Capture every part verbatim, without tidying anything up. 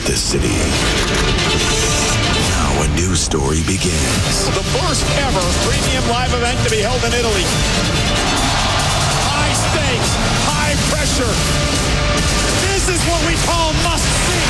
this city. Now a new story begins. The first ever premium live event to be held in Italy. High stakes, high pressure. This is what we call must see.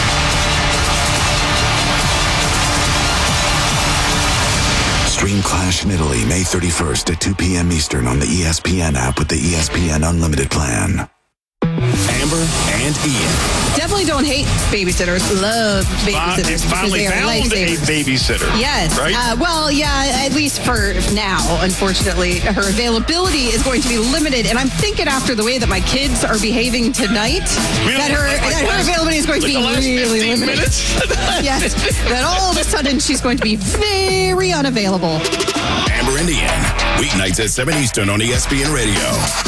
Stream Clash in Italy May thirty-first at two p.m. Eastern on the E S P N app with the E S P N Unlimited plan. Amber and Ian. Definitely don't hate babysitters. Love babysitters. They finally they found a babysitter. Yes. Right? Uh, well, yeah, at least for now, unfortunately. Her availability is going to be limited. And I'm thinking after the way that my kids are behaving tonight, Really? that her, Like, like that her last- availability is going like to be the last really fifteen limited. minutes? Yes. That all of a sudden she's going to be very unavailable. Amber and Ian. Weeknights at seven Eastern on E S P N Radio.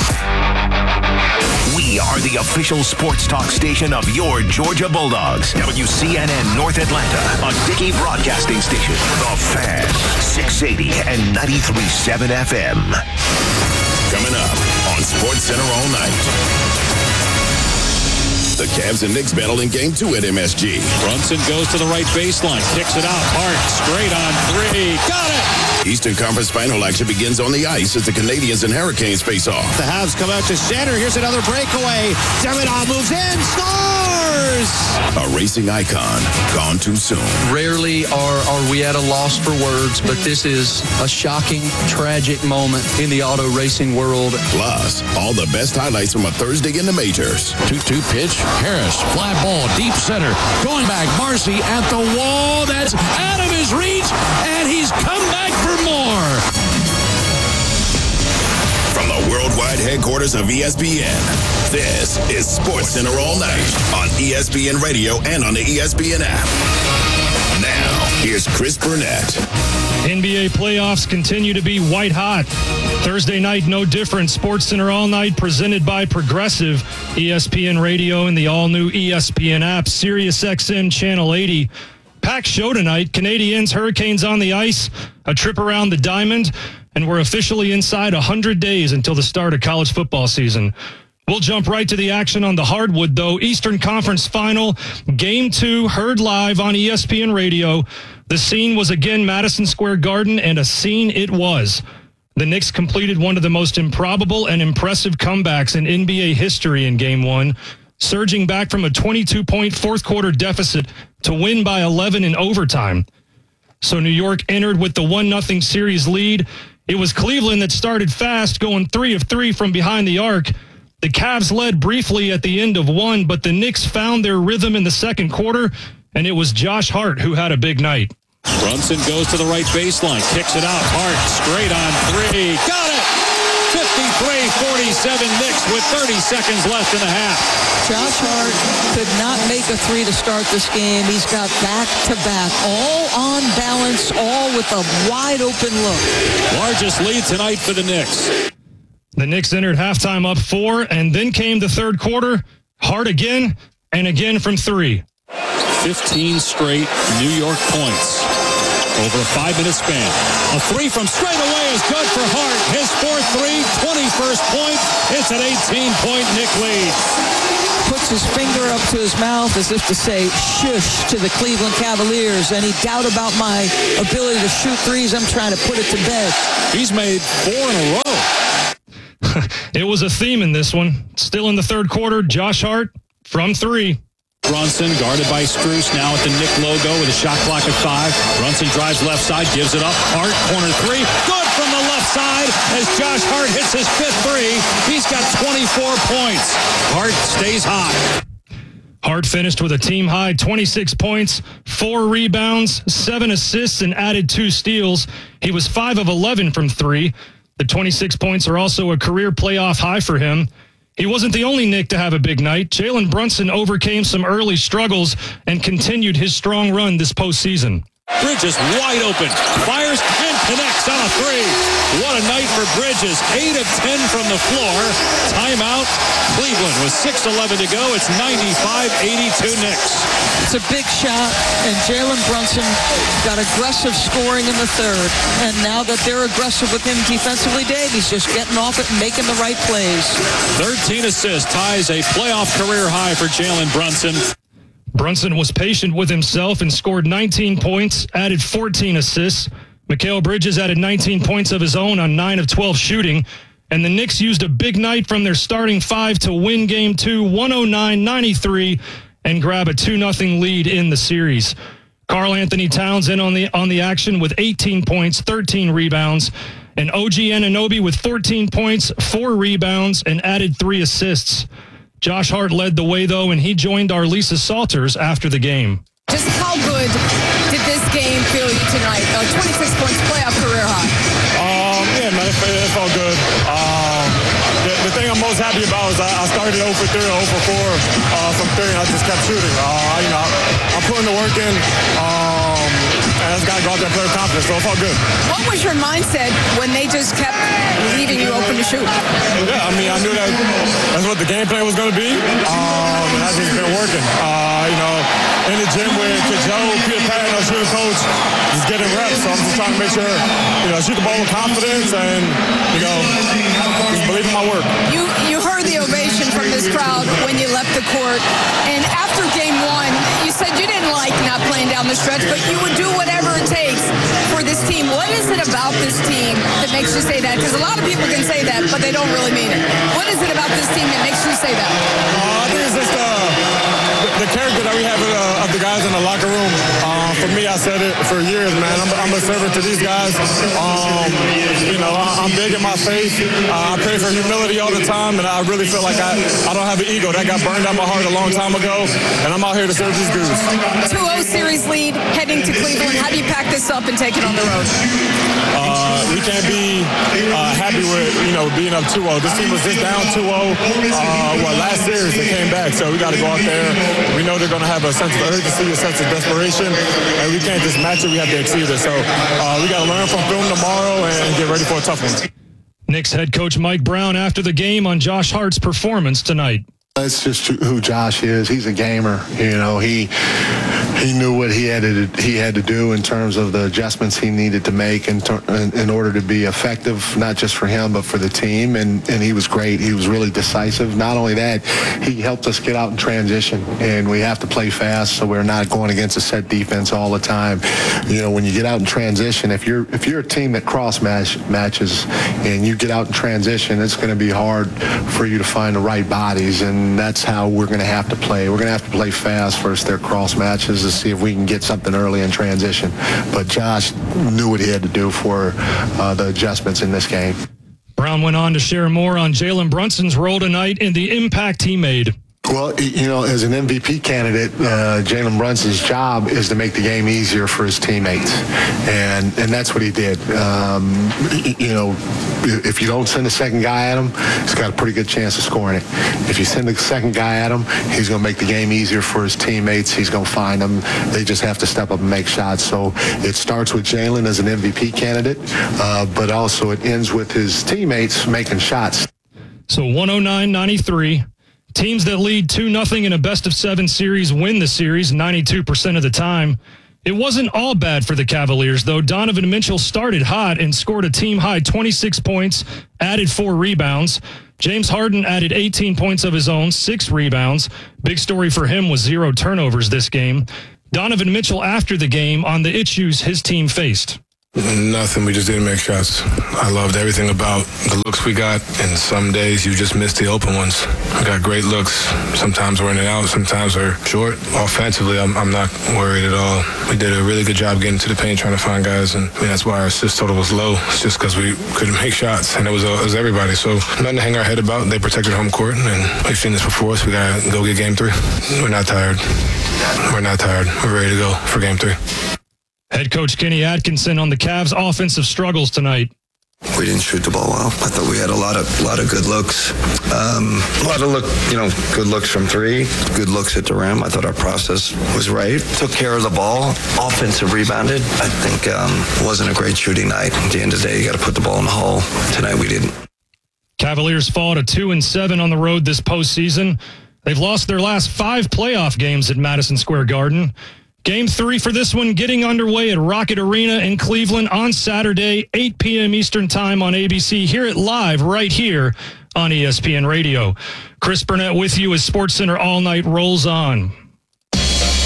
We are the official sports talk station of your Georgia Bulldogs. W C N N North Atlanta, a Dickey broadcasting station. The Fan, six eighty and ninety-three point seven F M. Coming up on Sports Center all night. The Cavs and Knicks battle in game two at M S G. Brunson goes to the right baseline, kicks it out. Hart straight on three. Got it! Eastern Conference final action begins on the ice as the Canadians and Hurricanes face off. The Habs come out to center. Here's another breakaway. Demidov moves in. Scores! A racing icon gone too soon. Rarely are, are we at a loss for words, but this is a shocking, tragic moment in the auto racing world. Plus, all the best highlights from a Thursday in the majors. two two pitch. Harris, flat ball, deep center. Going back, Marcy at the wall. That's out of his reach, and he's come back for more. From the worldwide headquarters of E S P N, this is Sports Center all night on E S P N Radio and on the E S P N app. Now, here's Chris Burnett. N B A playoffs continue to be white hot. Thursday night, no different. Sports Center all night, presented by Progressive, E S P N Radio and the all-new E S P N app, Sirius X M Channel eighty. Packed show tonight. Canadians, Hurricanes on the ice, a trip around the diamond, and we're officially inside one hundred days until the start of college football season. We'll jump right to the action on the hardwood, though. Eastern Conference Final, Game two, heard live on E S P N Radio. The scene was again Madison Square Garden, and a scene it was. The Knicks completed one of the most improbable and impressive comebacks in N B A history in Game one, surging back from a twenty-two point fourth quarter deficit to win by eleven in overtime. So New York entered with the one nothing series lead. It was Cleveland that started fast, going three of three from behind the arc. The Cavs led briefly at the end of one, but the Knicks found their rhythm in the second quarter, and it was Josh Hart who had a big night. Brunson goes to the right baseline, kicks it out. Hart straight on three. Got it! fifty-three forty-seven Knicks with thirty seconds left in the half. Josh Hart could not make a three to start this game. He's got back-to-back, all on balance, all with a wide-open look. Largest lead tonight for the Knicks. The Knicks entered halftime up four, and then came the third quarter. Hart again, and again from three. fifteen straight New York points over a five-minute span. A three from straight away is good for Hart. His fourth three, twenty-first point. It's an eighteen-point Knick lead. Puts his finger up to his mouth as if to say shush to the Cleveland Cavaliers. Any doubt about my ability to shoot threes, I'm trying to put it to bed. He's made four in a row. It was a theme in this one. Still in the third quarter, Josh Hart from three. Brunson guarded by Strus, now at the Knick logo with a shot clock at five. Brunson drives left side, gives it up. Hart, corner three. Good from the left side as Josh Hart hits his fifth three. He's got twenty-four points. Hart stays hot. Hart finished with a team-high twenty-six points, four rebounds, seven assists, and added two steals. He was five of eleven from three. The twenty-six points are also a career playoff high for him. He wasn't the only Knick to have a big night. Jalen Brunson overcame some early struggles and continued his strong run this postseason. Bridges wide open, fires and connects on a three. What a night for Bridges. eight of ten from the floor. Timeout, Cleveland with six eleven to go. It's ninety-five eighty-two Knicks. It's a big shot, and Jalen Brunson got aggressive scoring in the third. And now that they're aggressive with him defensively, Dave, he's just getting off it and making the right plays. thirteen assists ties a playoff career high for Jalen Brunson. Brunson was patient with himself and scored nineteen points, added fourteen assists. Mikal Bridges added nineteen points of his own on nine of twelve shooting. And the Knicks used a big night from their starting five to win game two, one oh nine ninety-three, and grab a two nothing lead in the series. Karl Anthony Towns in on the on the action with eighteen points, thirteen rebounds. And O G Anunoby with fourteen points, four rebounds, and added three assists. Josh Hart led the way, though, and he joined our Lisa Salters after the game. Just how good did this game feel you tonight? Uh, twenty-six points, playoff career high. Um, yeah, man, it, it felt good. Um, the, the thing I'm most happy about is I, I started oh for three or oh for four uh, from three, and I just kept shooting. Uh, you know, I'm putting the work in, um, and I just got to go out there and play with confidence, so it felt good. What was your mindset when they just kept leaving you open to shoot? Yeah, I mean, I knew that that's what the game plan was going to be, um, and that's just been working. Uh, you know, in the gym with Joe, Peter Patton, our shooting coach, just getting reps, so I'm just trying to make sure, you know, shoot the ball with confidence and, you know, just believe in my work. You you heard the ovation from this crowd when you left the court, and after game one, you said you didn't like not playing down the stretch, but you would do whatever it takes for this team. What is it about this team that makes you say that? Because a lot of people can say that, but they don't really mean it. What is it about this team that makes you say that? Uh, I think it's just uh, the, the character that we have uh, of the guys in the locker room. Uh, for me, I said it for years, man. I'm, I'm a servant to these guys. Um, you know, I, I'm big in my faith. Uh, I pray for humility all the time, and I really feel like I, I don't have an ego. That got burned out my heart a long time ago, and I'm out here to serve these dudes. two oh series lead heading to Cleveland. How do you pack this up and take it on the road? Uh, we can't be uh, happy with, you know, being up two oh. This team was just down two oh. Uh, well, last series they came back, so we got to go out there. We know they're going to have a sense of urgency, a sense of desperation, and we can't just match it. We have to exceed it. So uh, we got to learn from film tomorrow and get ready for a tough one. Knicks head coach Mike Brown after the game on Josh Hart's performance tonight. That's just who Josh is. He's a gamer. You know, he he knew what he had to he had to do in terms of the adjustments he needed to make in, ter- in order to be effective, not just for him but for the team. And and he was great. He was really decisive. Not only that, he helped us get out in transition. And we have to play fast, so we're not going against a set defense all the time. You know, when you get out in transition, if you're if you're a team that cross match matches and you get out in transition, it's going to be hard for you to find the right bodies. And And that's how we're going to have to play. We're going to have to play fast versus their cross matches to see if we can get something early in transition. But Josh knew what he had to do for uh, the adjustments in this game. Brown went on to share more on Jalen Brunson's role tonight and the impact he made. Well, you know, as an M V P candidate, uh, Jalen Brunson's job is to make the game easier for his teammates, and and that's what he did. Um, you know, if you don't send a second guy at him, he's got a pretty good chance of scoring it. If you send a second guy at him, he's going to make the game easier for his teammates. He's going to find them. They just have to step up and make shots. So it starts with Jalen as an M V P candidate, uh, but also it ends with his teammates making shots. So one oh nine ninety-three. Teams that lead two nothing in a best-of-seven series win the series ninety-two percent of the time. It wasn't all bad for the Cavaliers, though. Donovan Mitchell started hot and scored a team-high twenty-six points, added four rebounds. James Harden added eighteen points of his own, six rebounds. Big story for him was zero turnovers this game. Donovan Mitchell after the game on the issues his team faced. Nothing. We just didn't make shots. I loved everything about the looks we got, and some days you just miss the open ones. We got great looks. Sometimes we're in and out, sometimes we're short. Offensively, I'm, I'm not worried at all. We did a really good job getting to the paint, trying to find guys, and I mean, that's why our assist total was low. It's just because we couldn't make shots, and it was, uh, it was everybody. So nothing to hang our head about. They protected home court, and we've seen this before, so we got to go get game three. We're not tired. We're not tired. We're ready to go for game three. Head coach Kenny Atkinson on the Cavs' offensive struggles tonight. We didn't shoot the ball well. I thought we had a lot of lot of good looks. Um, a lot of look, you know, good looks from three, good looks at the rim. I thought our process was right. Took care of the ball. Offensive rebounded. I think um, it wasn't a great shooting night. At the end of the day, you got to put the ball in the hole. Tonight we didn't. Cavaliers fall to two and seven on the road this postseason. They've lost their last five playoff games at Madison Square Garden. Game three for this one getting underway at Rocket Arena in Cleveland on Saturday, eight p.m. Eastern Time on A B C. Hear it live right here on E S P N Radio. Chris Burnett with you as SportsCenter All Night rolls on.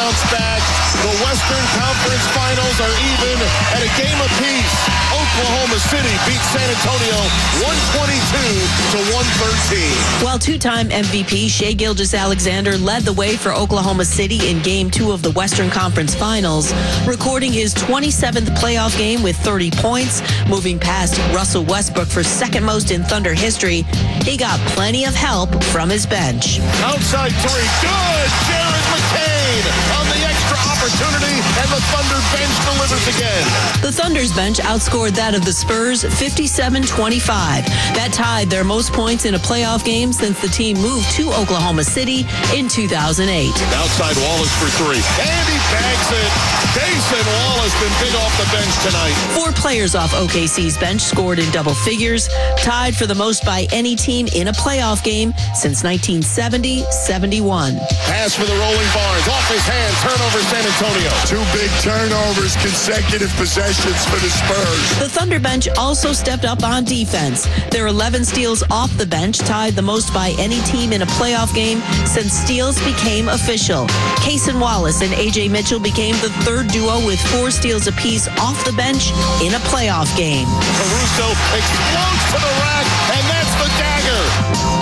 bounce back. The Western Conference Finals are even at a game apiece. Oklahoma City beat San Antonio one twenty-two to one thirteen. While two-time M V P Shai Gilgeous-Alexander led the way for Oklahoma City in Game two of the Western Conference Finals, recording his twenty-seventh playoff game with thirty points, moving past Russell Westbrook for second most in Thunder history, he got plenty of help from his bench. Outside three, good! Jared McCain on the extra opportunity, and the Thunder bench delivers again. The Thunder's bench outscored that of the Spurs fifty-seven twenty-five. That tied their most points in a playoff game since the team moved to Oklahoma City in two thousand eight. Outside Wallace for three, and he bags it. Jason Wallace been big off the bench tonight. Four players off O K C's bench scored in double figures, tied for the most by any team in a playoff game since nineteen seventy seventy-one. Pass for the rolling Barnes, off his hand, turnover San Antonio. Two big turnovers, consecutive possessions for the Spurs. The Thunder bench also stepped up on defense. Their eleven steals off the bench tied the most by any team in a playoff game since steals became official. Cason Wallace and A J Mitchell became the third duo with four steals apiece off the bench in a playoff game. Caruso explodes to the rack, and that's the dagger.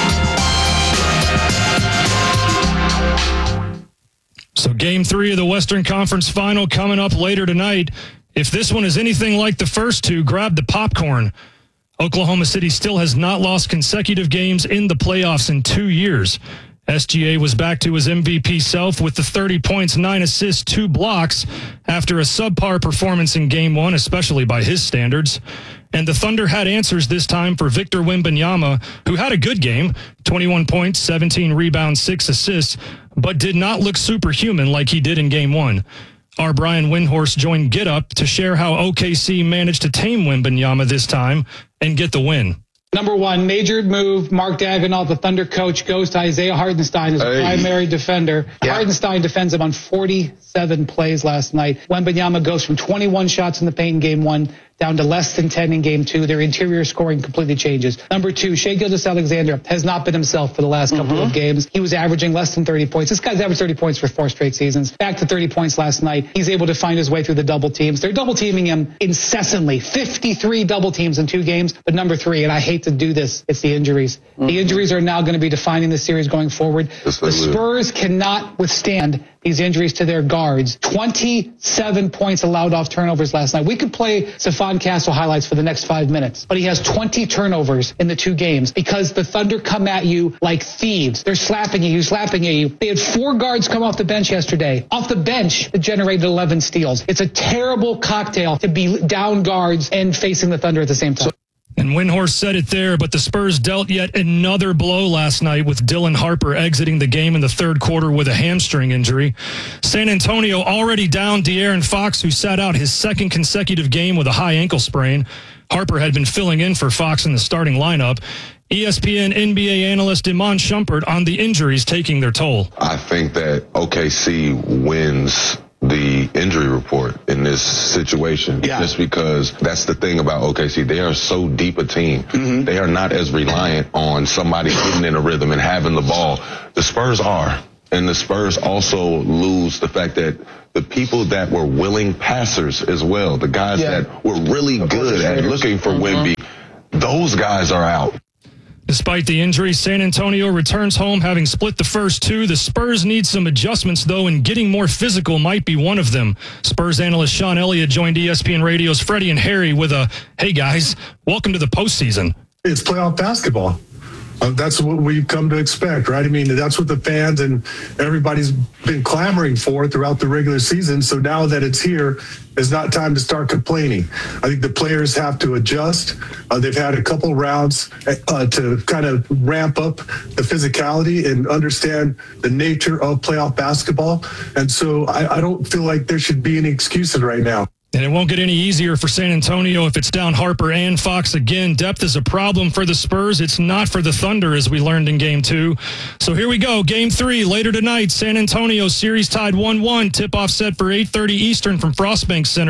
So game three of the Western Conference Final coming up later tonight. If this one is anything like the first two, grab the popcorn. Oklahoma City still has not lost consecutive games in the playoffs in two years. S G A was back to his M V P self with the thirty points, nine assists, two blocks after a subpar performance in game one, especially by his standards. And the Thunder had answers this time for Victor Wembanyama, who had a good game, twenty-one points, seventeen rebounds, six assists, but did not look superhuman like he did in game one. Our Brian Windhorst joined Get Up to share how O K C managed to tame Wembanyama this time and get the win. Number one, major move. Mark Daigneault, the Thunder coach, goes to Isaiah Hartenstein as hey. primary defender. Yeah. Hartenstein defends him on forty-seven plays last night. Wembanyama goes from twenty-one shots in the paint in game one down to less than ten in game two. Their interior scoring completely changes. Number two, Shai Gilgeous-Alexander has not been himself for the last couple mm-hmm. of games. He was averaging less than thirty points. This guy's averaged thirty points for four straight seasons. Back to thirty points last night. He's able to find his way through the double teams. They're double teaming him incessantly. fifty-three double teams in two games. But number three, and I hate to do this, it's the injuries. Mm-hmm. The injuries are now going to be defining the series going forward. Yes, the Spurs cannot withstand these injuries to their guards. twenty-seven points allowed off turnovers last night. We could play Stephon Castle highlights for the next five minutes, but he has twenty turnovers in the two games because the Thunder come at you like thieves. They're slapping at you, slapping at you. They had four guards come off the bench yesterday. Off the bench, that generated eleven steals. It's a terrible cocktail to be down guards and facing the Thunder at the same time. So- And Windhorst said it there, but the Spurs dealt yet another blow last night with Dylan Harper exiting the game in the third quarter with a hamstring injury. San Antonio already down De'Aaron Fox, who sat out his second consecutive game with a high ankle sprain. Harper had been filling in for Fox in the starting lineup. E S P N N B A analyst Iman Shumpert on the injuries taking their toll. I think that O K C wins the injury report in this situation, yeah. just because that's the thing about O K C. They are so deep a team. Mm-hmm. They are not as reliant on somebody getting in a rhythm and having the ball. The Spurs are. And the Spurs also lose the fact that the people that were willing passers as well, the guys yeah. that were really good at looking for mm-hmm. Wemby, those guys are out. Despite the injury, San Antonio returns home having split the first two. The Spurs need some adjustments, though, and getting more physical might be one of them. Spurs analyst Sean Elliott joined E S P N Radio's Freddie and Harry with a, hey, guys, welcome to the postseason. It's playoff basketball. Uh, that's what we've come to expect, right? I mean, that's what the fans and everybody's been clamoring for throughout the regular season. So now that it's here, it's not time to start complaining. I think the players have to adjust. Uh, they've had a couple rounds uh, to kind of ramp up the physicality and understand the nature of playoff basketball. And so I, I don't feel like there should be any excuses right now. And it won't get any easier for San Antonio if it's down Harper and Fox again. Depth is a problem for the Spurs. It's not for the Thunder, as we learned in game two. So here we go. Game three later tonight. San Antonio series tied one one. Tip-off set for eight thirty Eastern from Frostbank Center.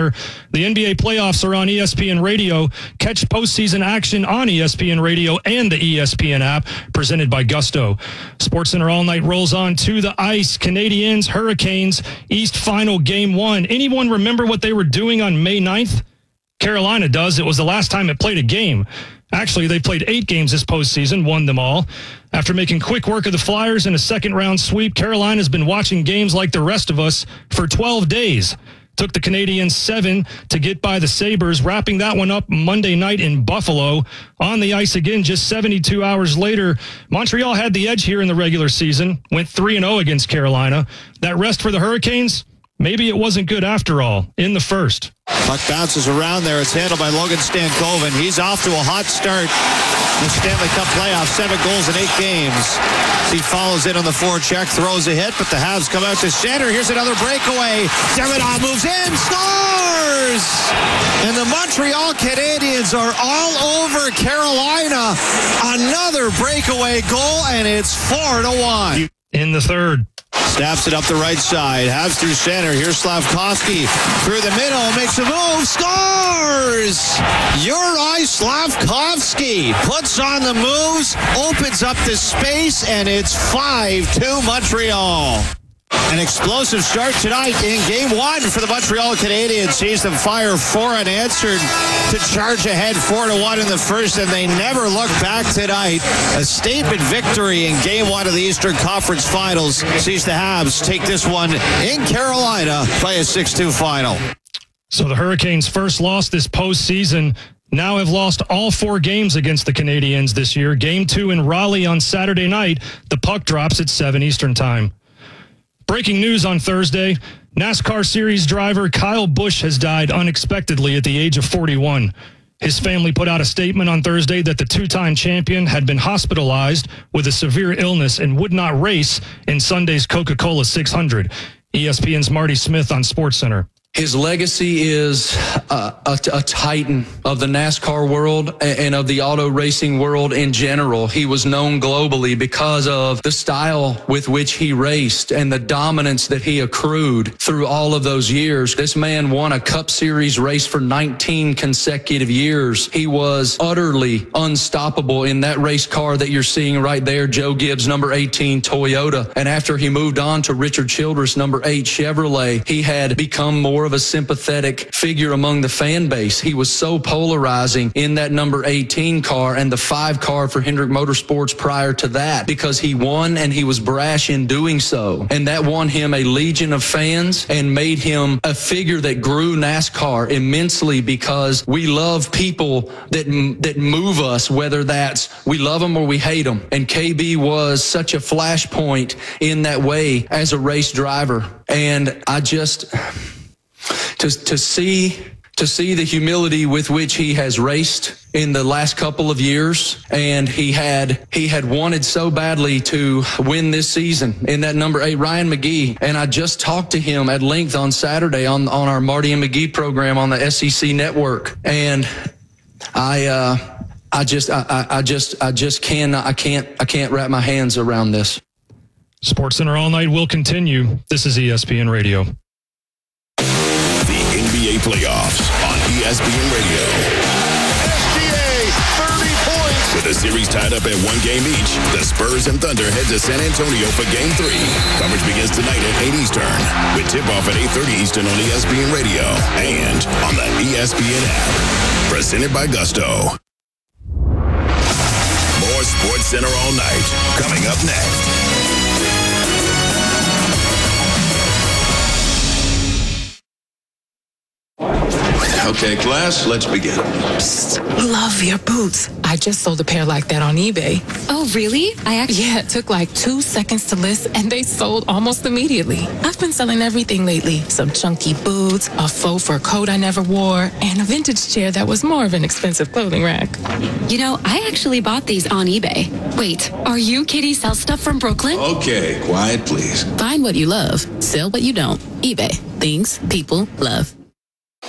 The N B A playoffs are on E S P N Radio. Catch postseason action on E S P N Radio and the E S P N app, presented by Gusto. SportsCenter All Night rolls on to the ice. Canadiens, Hurricanes, East Final Game one. Anyone remember what they were doing on May ninth? Carolina does. It was the last time it played a game. Actually, they played eight games this postseason, won them all. After making quick work of the Flyers in a second-round sweep, Carolina's been watching games like the rest of us for twelve days. Took the Canadiens seven to get by the Sabres, wrapping that one up Monday night in Buffalo. On the ice again just seventy-two hours later. Montreal had the edge here in the regular season, went three and oh against Carolina. That rest for the Hurricanes? Maybe it wasn't good after all in the first. Puck bounces around there. It's handled by Logan Stankoven. He's off to a hot start in the Stanley Cup playoffs. Seven goals in eight games. He follows in on the forecheck, throws a hit, but the Habs come out to center. Here's another breakaway. Davidoff moves in, scores! And the Montreal Canadiens are all over Carolina. Another breakaway goal, and it's four to one. In the third. Snaps it up the right side. Habs through center. Here's Slavkovsky through the middle. Makes a move. Scores! Yuri Slavkovsky puts on the moves, opens up the space, and it's five two Montreal. An explosive start tonight in game one for the Montreal Canadiens. Sees them fire four unanswered to charge ahead four to one in the first, and they never look back tonight. A statement victory in game one of the Eastern Conference Finals sees the Habs take this one in Carolina, play a six two final. So the Hurricanes' first loss this postseason now have lost all four games against the Canadiens this year. Game two in Raleigh on Saturday night. The puck drops at seven Eastern time. Breaking news on Thursday, NASCAR Series driver Kyle Busch has died unexpectedly at the age of forty-one. His family put out a statement on Thursday that the two-time champion had been hospitalized with a severe illness and would not race in Sunday's Coca-Cola six hundred. E S P N's Marty Smith on SportsCenter. His legacy is a, a, a titan of the NASCAR world and of the auto racing world in general. He was known globally because of the style with which he raced and the dominance that he accrued through all of those years. This man won a Cup Series race for nineteen consecutive years. He was utterly unstoppable in that race car that you're seeing right there, Joe Gibbs, number eighteen Toyota. And after he moved on to Richard Childress, number eight Chevrolet, he had become more of a sympathetic figure among the fan base. He was so polarizing in that number eighteen car and the five car for Hendrick Motorsports prior to that, because he won and he was brash in doing so. And that won him a legion of fans and made him a figure that grew NASCAR immensely, because we love people that that move us, whether that's we love them or we hate them. And K B was such a flashpoint in that way as a race driver. And I just... To, to see to see the humility with which he has raced in the last couple of years, and he had he had wanted so badly to win this season in that number eight Ryan McGee, and I just talked to him at length on Saturday on on our Marty and McGee program on the S E C network, and I uh, I just I, I just I just can I can't I can't wrap my hands around this. SportsCenter All Night will continue. This is E S P N Radio. N B A playoffs on E S P N Radio. S G A, thirty points. With the series tied up at one game each, the Spurs and Thunder head to San Antonio for game three. Coverage begins tonight at eight Eastern, with tip-off at eight thirty Eastern on E S P N Radio and on the E S P N app. Presented by Gusto. More SportsCenter All Night coming up next. Okay, class, let's begin. Psst, love your boots. I just sold a pair like that on eBay. Oh, really? I actually... Yeah, it took like two seconds to list, and they sold almost immediately. I've been selling everything lately. Some chunky boots, a faux fur coat I never wore, and a vintage chair that was more of an expensive clothing rack. You know, I actually bought these on eBay. Wait, are you Kitty Sell Stuff from Brooklyn? Okay, quiet, please. Find what you love. Sell what you don't. eBay. Things people love.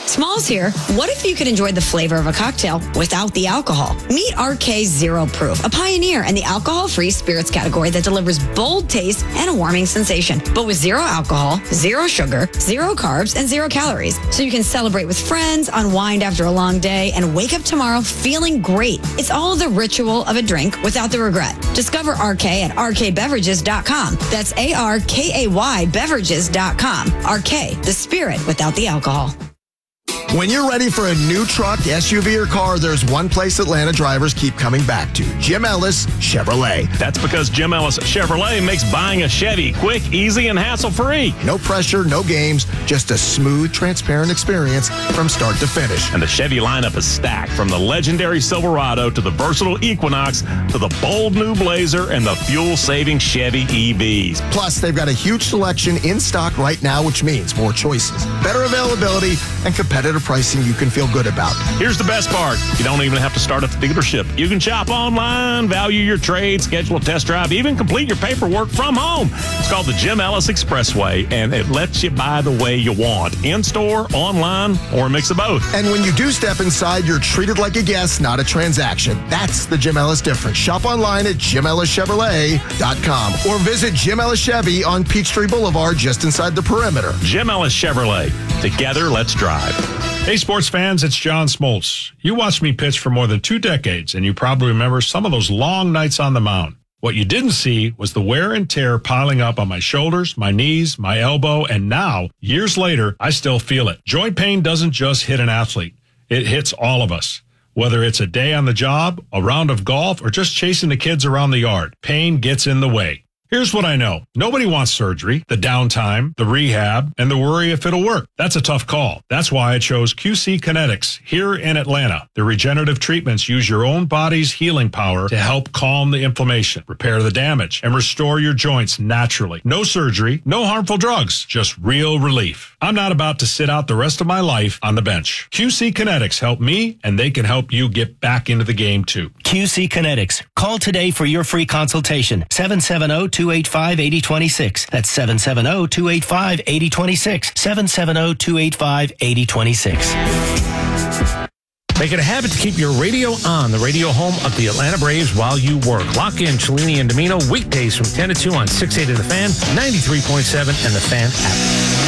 Smalls here. What if you could enjoy the flavor of a cocktail without the alcohol? Meet R K Zero Proof, a pioneer in the alcohol-free spirits category that delivers bold taste and a warming sensation, but with zero alcohol, zero sugar, zero carbs, and zero calories. So you can celebrate with friends, unwind after a long day, and wake up tomorrow feeling great. It's all the ritual of a drink without the regret. Discover R K at R K beverages dot com. That's A R K A Y beverages dot com. R K, the spirit without the alcohol. When you're ready for a new truck, S U V, or car, there's one place Atlanta drivers keep coming back to. Jim Ellis Chevrolet. That's because Jim Ellis Chevrolet makes buying a Chevy quick, easy, and hassle-free. No pressure, no games, just a smooth, transparent experience from start to finish. And the Chevy lineup is stacked, from the legendary Silverado to the versatile Equinox to the bold new Blazer and the fuel-saving Chevy E Vs. Plus, they've got a huge selection in stock right now, which means more choices, better availability, and competitive pricing you can feel good about. Here's the best part. You don't even have to start at the dealership. You can shop online, value your trade, schedule a test drive, even complete your paperwork from home. It's called the Jim Ellis Expressway, and it lets you buy the way you want, in-store, online, or a mix of both. And when you do step inside, you're treated like a guest, not a transaction. That's the Jim Ellis difference. Shop online at Jim Ellis Chevrolet dot com or visit Jim Ellis Chevy on Peachtree Boulevard just inside the perimeter. Jim Ellis Chevrolet. Together, let's drive. Hey, sports fans, it's John Smoltz. You watched me pitch for more than two decades, and you probably remember some of those long nights on the mound. What you didn't see was the wear and tear piling up on my shoulders, my knees, my elbow, and now, years later, I still feel it. Joint pain doesn't just hit an athlete. It hits all of us. Whether it's a day on the job, a round of golf, or just chasing the kids around the yard, pain gets in the way. Here's what I know. Nobody wants surgery, the downtime, the rehab, and the worry if it'll work. That's a tough call. That's why I chose Q C Kinetics here in Atlanta. The regenerative treatments use your own body's healing power to help calm the inflammation, repair the damage, and restore your joints naturally. No surgery, no harmful drugs, just real relief. I'm not about to sit out the rest of my life on the bench. Q C Kinetics help me, and they can help you get back into the game too. Q C Kinetics. Call today for your free consultation. seven seven zero, two eight five, eight zero two six. That's seven seven zero, two eight five, eight zero two six. seven seven zero, two eight five, eight zero two six. Make it a habit to keep your radio on, the radio home of the Atlanta Braves, while you work. Lock in Cellini and Domino weekdays from ten to two on six eighty The Fan, ninety-three point seven, and the Fan app.